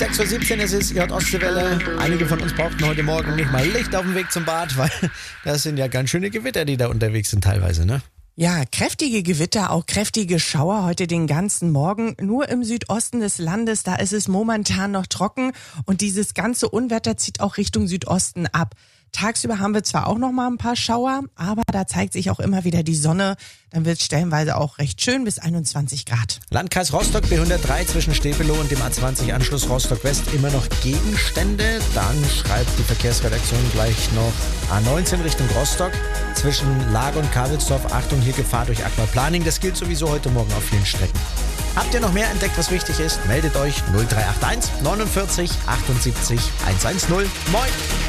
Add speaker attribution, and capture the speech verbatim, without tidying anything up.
Speaker 1: sechs Uhr siebzehn ist es, ihr hört Ostseewelle. Einige von uns brauchten heute Morgen nicht mal Licht auf dem Weg zum Bad, weil das sind ja ganz schöne Gewitter, die da unterwegs sind teilweise, ne?
Speaker 2: Ja, kräftige Gewitter, auch kräftige Schauer heute den ganzen Morgen. Nur im Südosten des Landes, da ist es momentan noch trocken und dieses ganze Unwetter zieht auch Richtung Südosten ab. Tagsüber haben wir zwar auch noch mal ein paar Schauer, aber da zeigt sich auch immer wieder die Sonne. Dann wird es stellenweise auch recht schön bis einundzwanzig Grad.
Speaker 1: Landkreis Rostock B hundertdrei zwischen Stepelow und dem A zwanzig Anschluss Rostock West immer noch Gegenstände. Dann schreibt die Verkehrsredaktion gleich noch A neunzehn Richtung Rostock zwischen Lager und Kabelsdorf. Achtung, hier Gefahr durch Aquaplaning. Das gilt sowieso heute Morgen auf vielen Strecken. Habt ihr noch mehr entdeckt, was wichtig ist? Meldet euch null drei acht eins neunundvierzig achtundsiebzig hundertzehn. Moin!